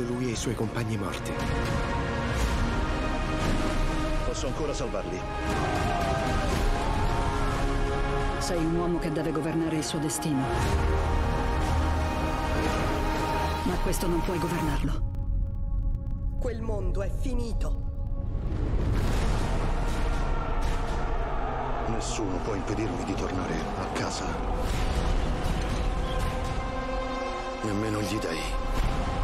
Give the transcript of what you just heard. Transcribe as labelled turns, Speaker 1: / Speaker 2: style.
Speaker 1: vedo lui e i suoi compagni morti.
Speaker 2: Posso ancora salvarli.
Speaker 3: Sei un uomo che deve governare il suo destino. Ma questo non puoi governarlo.
Speaker 4: Quel mondo è finito.
Speaker 2: Nessuno può impedirmi di tornare a casa. Nemmeno gli dei.